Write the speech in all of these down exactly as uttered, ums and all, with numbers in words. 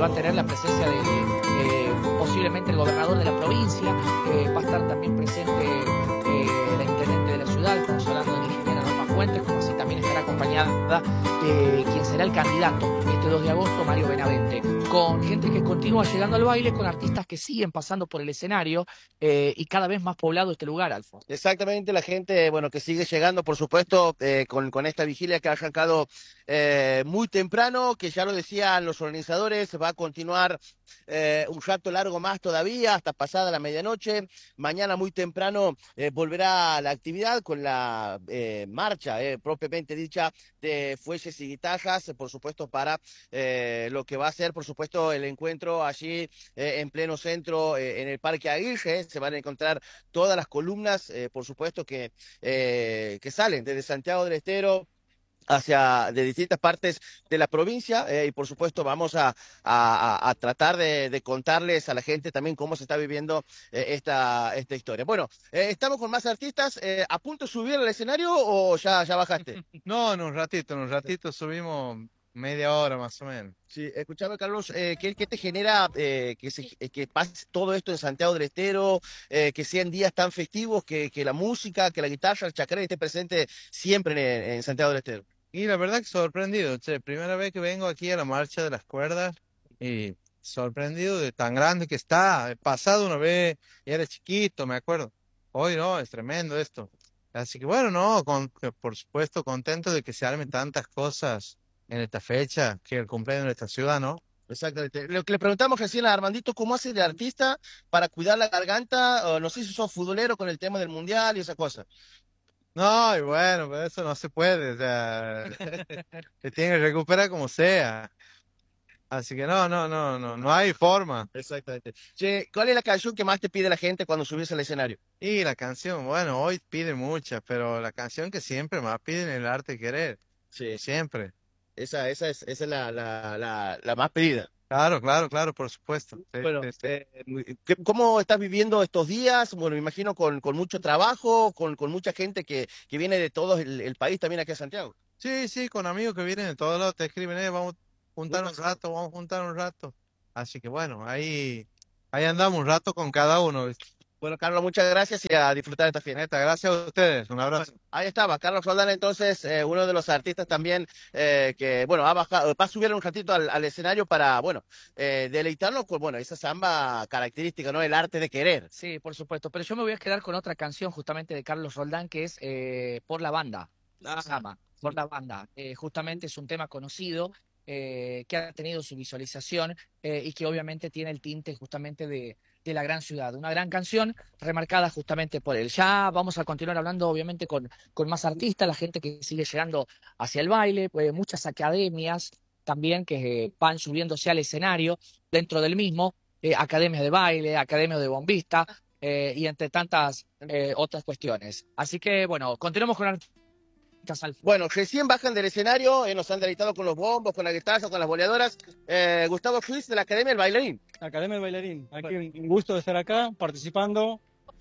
va a tener la presencia de eh, posiblemente el gobernador de la provincia, eh, va a estar también presente eh, la intendente de la ciudad, estamos hablando de la ingeniera Norma Fuentes, como así también estará acompañada de quien será el candidato este dos de agosto, Mario Benavente, con gente que continúa llegando al baile, con artistas que siguen pasando por el escenario eh, y cada vez más poblado este lugar, Alfonso. Exactamente, la gente, bueno, que sigue llegando, por supuesto, eh, con, con esta vigilia que ha arrancado eh, muy temprano, que ya lo decían los organizadores, va a continuar eh, un rato largo más todavía, hasta pasada la medianoche. Mañana muy temprano eh, volverá la actividad con la eh, marcha eh, propiamente dicha de fuelles y guitarras, por supuesto, para eh, lo que va a ser, por supuesto, el encuentro allí eh, en pleno centro, eh, en el Parque Aguirre. Se van a encontrar todas las columnas, eh, por supuesto, que, eh, que salen desde Santiago del Estero hacia de distintas partes de la provincia eh, y por supuesto vamos a, a, a tratar de, de, contarles a la gente también cómo se está viviendo eh, esta, esta historia. Bueno, eh, estamos con más artistas, eh, ¿a punto de subir al escenario o ya, ya bajaste? No, en un ratito, en un ratito subimos media hora más o menos. Sí, escuchame Carlos, eh, ¿qué, ¿qué te genera eh, que, se, eh, que pase todo esto en Santiago del Estero, eh, que sean días tan festivos, que, que la música, que la guitarra, el chacaré esté presente siempre en, en Santiago del Estero? Y la verdad que sorprendido, che, primera vez que vengo aquí a la marcha de las cuerdas y sorprendido de tan grande que está. He pasado una vez y era chiquito, me acuerdo. Hoy no, es tremendo esto. Así que bueno, no, con, por supuesto contento de que se armen tantas cosas en esta fecha, que el cumpleaños de esta ciudad, ¿no? Exactamente. Lo que le preguntamos recién a Armandito, ¿cómo hace de artista para cuidar la garganta? O no sé si sos futbolero con el tema del mundial y esa cosa. No, y bueno, pues eso no se puede, o sea, se tiene que recuperar como sea. Así que no, no, no, no, no hay forma. Exactamente. Che, ¿cuál es la canción que más te pide la gente cuando subís al escenario? Y la canción, bueno, hoy pide muchas, pero la canción que siempre más piden es El arte de querer, Sí, siempre. esa, esa es, esa es la, la, la, la más pedida. Claro, claro, claro, por supuesto. Sí, Bueno, sí, sí. eh, ¿qué- ¿cómo estás viviendo estos días? Bueno, me imagino con, con mucho trabajo, con, con mucha gente que, que viene de todo el, el país también aquí a Santiago. Sí, sí, con amigos que vienen de todos lados te escriben, eh, vamos a juntar un rato, vamos a juntar un rato. Así que bueno, ahí, ahí andamos un rato con cada uno, ¿viste? Bueno, Carlos, muchas gracias y a disfrutar esta fiesta. Neta, gracias a ustedes, un abrazo. Bueno, ahí estaba, Carlos Roldán, entonces, eh, uno de los artistas también eh, que, bueno, ha bajado, va a subir un ratito al, al escenario para, bueno, eh, deleitarnos con, bueno, esa samba característica, ¿no? El arte de querer. Sí, por supuesto, pero yo me voy a quedar con otra canción justamente de Carlos Roldán que es eh, Por la Banda, Ah, se llama, Por la Banda. Eh, justamente es un tema conocido eh, que ha tenido su visualización eh, y que obviamente tiene el tinte justamente de, de la gran ciudad. Una gran canción remarcada justamente por él. Ya vamos a continuar hablando obviamente con, con más artistas, la gente que sigue llegando hacia el baile, pues, muchas academias también que eh, van subiéndose al escenario dentro del mismo eh, academias de baile, academias de bombista eh, y entre tantas eh, otras cuestiones. Así que, bueno, continuemos con artistas al bueno, recién bajan del escenario, eh, nos han deleitado con los bombos, con la guitarra, con las boleadoras. Eh, Gustavo Ruiz de la Academia del Bailarín. Academia del Bailarín. Aquí un gusto de estar acá participando.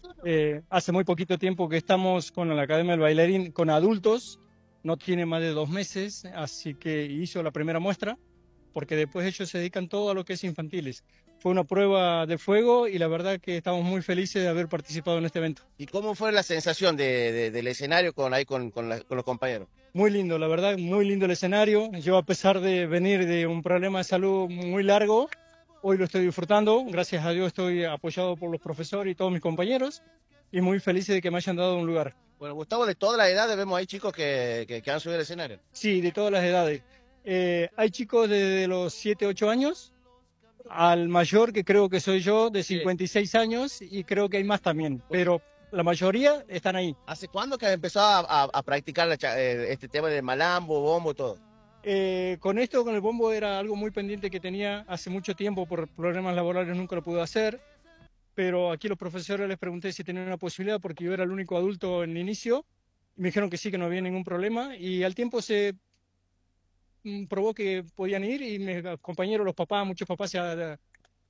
Eh, hace muy poquito tiempo que estamos con la Academia del Bailarín con adultos. No tiene más de dos meses, así que hizo la primera muestra, porque después ellos se dedican todo a lo que es infantiles. Fue una prueba de fuego y la verdad que estamos muy felices de haber participado en este evento. ¿Y cómo fue la sensación de, de, del escenario con, ahí con, con, la, con los compañeros? Muy lindo, la verdad, muy lindo el escenario. Yo, a pesar de venir de un problema de salud muy largo, hoy lo estoy disfrutando. Gracias a Dios estoy apoyado por los profesores y todos mis compañeros y muy feliz de que me hayan dado un lugar. Bueno, Gustavo, de todas las edades vemos ahí chicos que, que, que han subido al escenario. Sí, de todas las edades. Eh, hay chicos desde los siete, ocho años al mayor, que creo que soy yo, de cincuenta y seis años, y creo que hay más también, pero la mayoría están ahí. ¿Hace cuándo que has empezado a, a, a practicar la, eh, este tema de malambo, bombo y todo? Eh, con esto, con el bombo, era algo muy pendiente que tenía hace mucho tiempo, por problemas laborales nunca lo pude hacer, pero aquí los profesores les pregunté si tenían una posibilidad, porque yo era el único adulto en el inicio, y me dijeron que sí, que no había ningún problema, y al tiempo se probó que podían ir, y mis compañeros, los papás, muchos papás se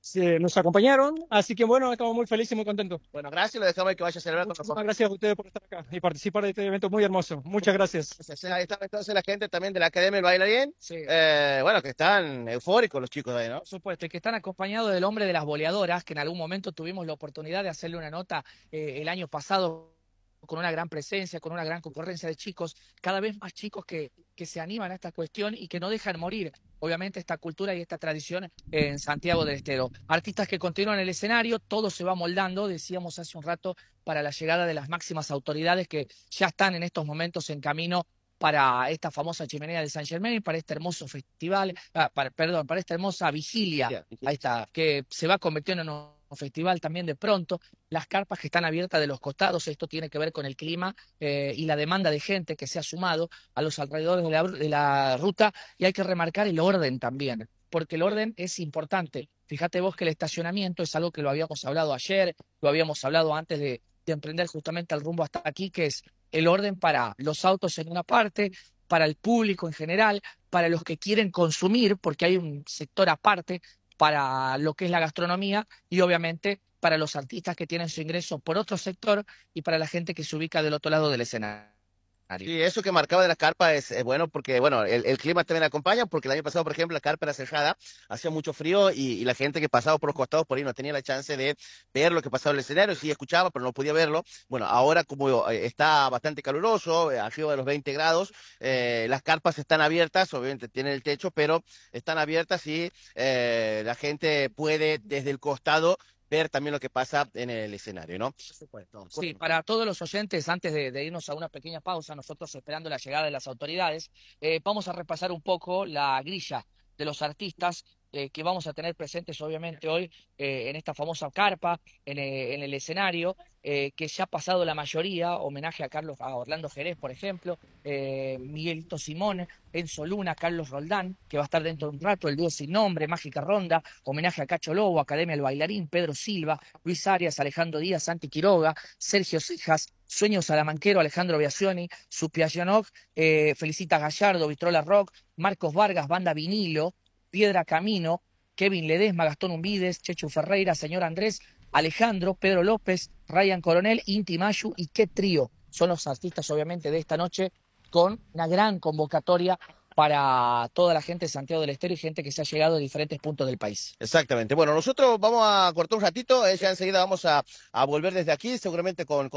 se- nos acompañaron, así que bueno, estamos muy felices y muy contentos. Bueno, gracias, lo dejamos que vaya a celebrar con Muchísimas nosotros. gracias a ustedes por estar acá y participar de este evento muy hermoso. Muchas gracias. Ahí está entonces la gente también de la Academia del Bailarín. Sí. Eh, bueno, que están eufóricos los chicos de ahí, ¿no? Por supuesto, y que están acompañados del hombre de las boleadoras, que en algún momento tuvimos la oportunidad de hacerle una nota eh, el año pasado con una gran presencia, con una gran concurrencia de chicos, cada vez más chicos que, que se animan a esta cuestión y que no dejan morir, obviamente, esta cultura y esta tradición en Santiago del Estero. Artistas que continúan el escenario, todo se va moldando, decíamos hace un rato, para la llegada de las máximas autoridades que ya están en estos momentos en camino para esta famosa chimenea de Saint Germain, para este hermoso festival, ah, para, perdón, para esta hermosa vigilia, Yeah. ahí está, que se va convirtiendo en un festival también de pronto, las carpas que están abiertas de los costados, esto tiene que ver con el clima eh, y la demanda de gente que se ha sumado a los alrededores de la, de la ruta, y hay que remarcar el orden también, porque el orden es importante. Fíjate vos que el estacionamiento es algo que lo habíamos hablado ayer, lo habíamos hablado antes de, de emprender justamente el rumbo hasta aquí, que es el orden para los autos en una parte, para el público en general, para los que quieren consumir, porque hay un sector aparte para lo que es la gastronomía, y obviamente para los artistas que tienen su ingreso por otro sector, y para la gente que se ubica del otro lado del escenario. Sí, eso que marcaba de las carpas es, es bueno porque, bueno, el, el clima también acompaña, porque el año pasado, por ejemplo, la carpa era cerrada, hacía mucho frío y, y la gente que pasaba por los costados por ahí no tenía la chance de ver lo que pasaba en el escenario, sí escuchaba, pero no podía verlo. Bueno, ahora como eh, está bastante caluroso, eh, arriba de los veinte grados, eh, las carpas están abiertas, obviamente tienen el techo, pero están abiertas y eh, la gente puede desde el costado ver también lo que pasa en el escenario, ¿no? Por supuesto. Sí, para todos los oyentes, antes de, de irnos a una pequeña pausa, nosotros esperando la llegada de las autoridades, eh, vamos a repasar un poco la grilla de los artistas eh, que vamos a tener presentes obviamente hoy eh, en esta famosa carpa, en, eh, en el escenario, eh, que ya ha pasado la mayoría, homenaje a Carlos, a Orlando Jerez, por ejemplo, eh, Miguelito Simón, Enzo Luna, Carlos Roldán, que va a estar dentro de un rato, el dúo Sin Nombre, Mágica Ronda, homenaje a Cacho Lobo, Academia del Bailarín, Pedro Silva, Luis Arias, Alejandro Díaz, Santi Quiroga, Sergio Cejas, Sueño Salamanquero, Alejandro Biacioni, Supiayanov, eh, Felicita Gallardo, Vitrola Rock, Marcos Vargas, Banda Vinilo, Piedra Camino, Kevin Ledesma, Gastón Umbides, Chechu Ferreira, Señor Andrés, Alejandro, Pedro López, Ryan Coronel, Inti Mayu y Qué Trío. Son los artistas obviamente de esta noche, con una gran convocatoria para toda la gente de Santiago del Estero y gente que se ha llegado de diferentes puntos del país. Exactamente. Bueno, nosotros vamos a cortar un ratito, eh, ya enseguida vamos a, a volver desde aquí, seguramente con... con